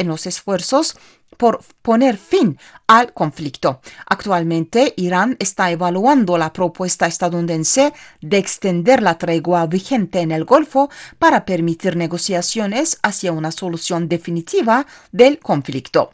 en los esfuerzos por poner fin al conflicto. Actualmente, Irán está evaluando la propuesta estadounidense de extender la tregua vigente en el Golfo para permitir negociaciones hacia una solución definitiva del conflicto.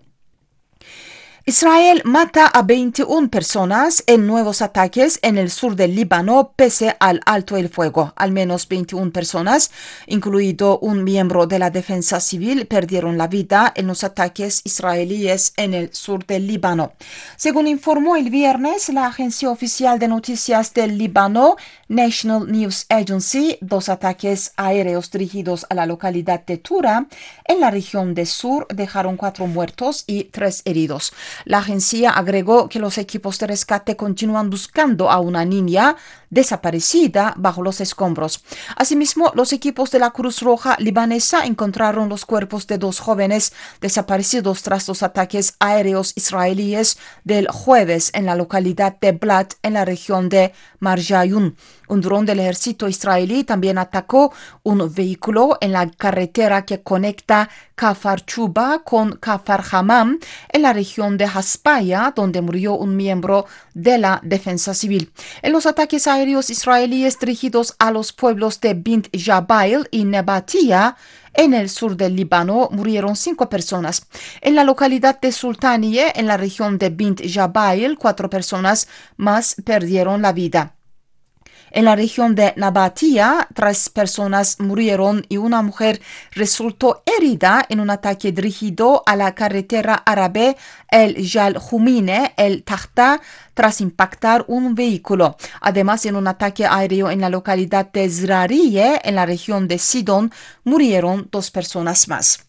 Israel mata a 21 personas en nuevos ataques en el sur del Líbano pese al alto el fuego. Al menos 21 personas, incluido un miembro de la defensa civil, perdieron la vida en los ataques israelíes en el sur del Líbano. Según informó el viernes la agencia oficial de noticias del Líbano, National News Agency, 2 ataques aéreos dirigidos a la localidad de Tura, en la región de Sur, dejaron 4 muertos y 3 heridos. La agencia agregó que los equipos de rescate continúan buscando a una niña desaparecida bajo los escombros. Asimismo, los equipos de la Cruz Roja libanesa encontraron los cuerpos de 2 jóvenes desaparecidos tras los ataques aéreos israelíes del jueves en la localidad de Blat, en la región de Marjayun. Un dron del ejército israelí también atacó un vehículo en la carretera que conecta Kafar Chuba con Kafar Hamam, en la región de Haspaya, donde murió un miembro de la defensa civil. En los ataques aéreos israelíes dirigidos a los pueblos de Bint Jabail y Nebatia, en el sur del Líbano, murieron 5 personas. En la localidad de Sultaniye, en la región de Bint Jabail, 4 personas más perdieron la vida. En la región de Nabatia, 3 personas murieron y una mujer resultó herida en un ataque dirigido a la carretera árabe El Jal Jumine, El Tahta, tras impactar un vehículo. Además, en un ataque aéreo en la localidad de Zrariye, en la región de Sidón, murieron 2 personas más.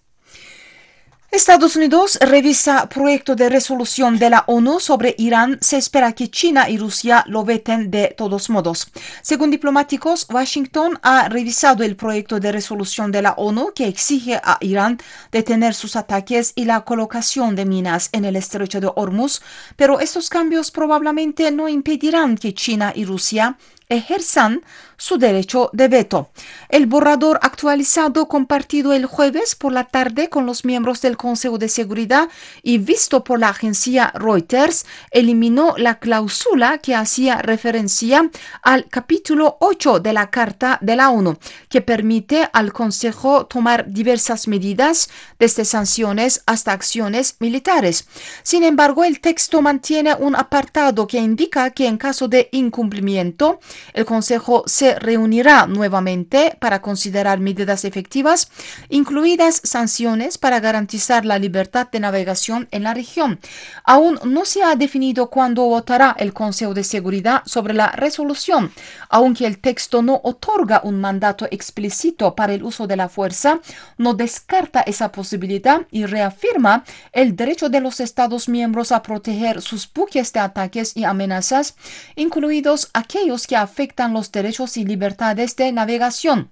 Estados Unidos revisa proyecto de resolución de la ONU sobre Irán. Se espera que China y Rusia lo veten de todos modos. Según diplomáticos, Washington ha revisado el proyecto de resolución de la ONU que exige a Irán detener sus ataques y la colocación de minas en el estrecho de Hormuz, pero estos cambios probablemente no impedirán que China y Rusia ejerzan su derecho de veto. El borrador actualizado compartido el jueves por la tarde con los miembros del Consejo de Seguridad y visto por la agencia Reuters eliminó la cláusula que hacía referencia al capítulo 8 de la Carta de la ONU, que permite al Consejo tomar diversas medidas, desde sanciones hasta acciones militares. Sin embargo, el texto mantiene un apartado que indica que en caso de incumplimiento, el Consejo se reunirá nuevamente para considerar medidas efectivas, incluidas sanciones para garantizar la libertad de navegación en la región. Aún no se ha definido cuándo votará el Consejo de Seguridad sobre la resolución. Aunque el texto no otorga un mandato explícito para el uso de la fuerza, no descarta esa posibilidad y reafirma el derecho de los Estados miembros a proteger sus buques de ataques y amenazas, incluidos aquellos que afectan los derechos y libertades de navegación.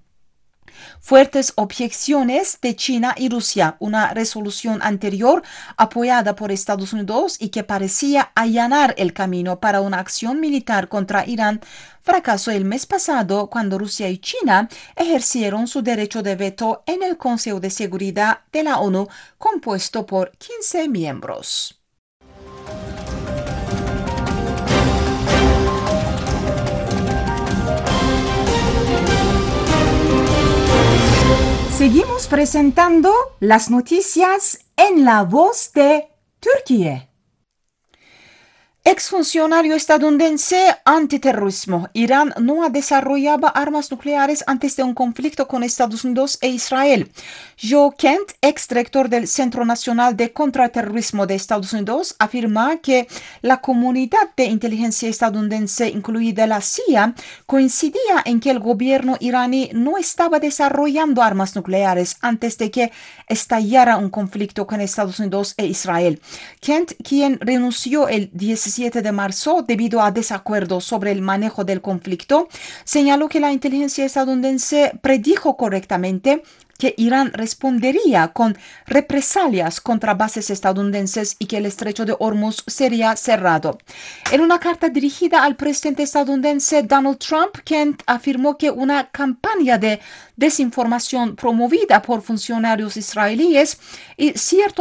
Fuertes objeciones de China y Rusia. Una resolución anterior apoyada por Estados Unidos y que parecía allanar el camino para una acción militar contra Irán fracasó el mes pasado cuando Rusia y China ejercieron su derecho de veto en el Consejo de Seguridad de la ONU, compuesto por 15 miembros. Seguimos presentando las noticias en la voz de Turquía. Exfuncionario estadounidense antiterrorismo. Irán no desarrollaba armas nucleares antes de un conflicto con Estados Unidos e Israel. Joe Kent, exdirector del Centro Nacional de Contraterrorismo de Estados Unidos, afirma que la comunidad de inteligencia estadounidense, incluida la CIA, coincidía en que el gobierno iraní no estaba desarrollando armas nucleares antes de que estallara un conflicto con Estados Unidos e Israel. Kent, quien renunció el 17 de marzo debido a desacuerdos sobre el manejo del conflicto, señaló que la inteligencia estadounidense predijo correctamente que Irán respondería con represalias contra bases estadounidenses y que el estrecho de Hormuz sería cerrado. En una carta dirigida al presidente estadounidense Donald Trump, Kent afirmó que una campaña de desinformación promovida por funcionarios israelíes y ciertos